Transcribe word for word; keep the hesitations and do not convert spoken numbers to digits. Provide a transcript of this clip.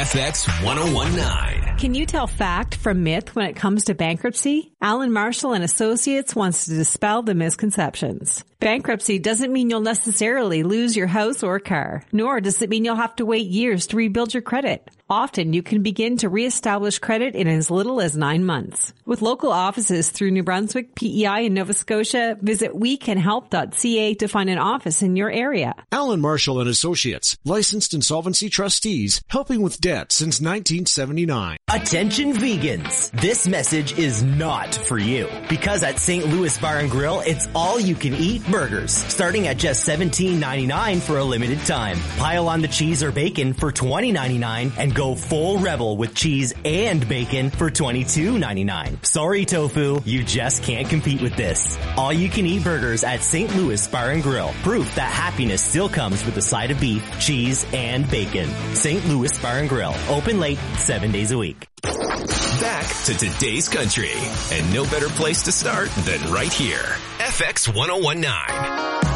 F X ten nineteen. Can you tell fact from myth when it comes to bankruptcy? Allen Marshall and Associates wants to dispel the misconceptions. Bankruptcy doesn't mean you'll necessarily lose your house or car, nor does it mean you'll have to wait years to rebuild your credit. Often you can begin to reestablish credit in as little as nine months. With local offices through New Brunswick, P E I, and Nova Scotia, visit we can help dot c a to find an office in your area. Allen Marshall and Associates, licensed insolvency trustees, helping with debt since nineteen seventy-nine. Attention vegans, this message is not for you. Because at Saint Louis Bar and Grill, it's all you can eat burgers, starting at just seventeen ninety-nine for a limited time. Pile on the cheese or bacon for twenty ninety-nine and go full rebel with cheese and bacon for twenty-two ninety-nine. Sorry tofu, you just can't compete with this. All you can eat burgers at Saint Louis Bar and Grill. Proof that happiness still comes with a side of beef, cheese, and bacon. Saint Louis Bar and Grill. Open late, seven days a week. Back to today's country. And no better place to start than right here. F X ten nineteen.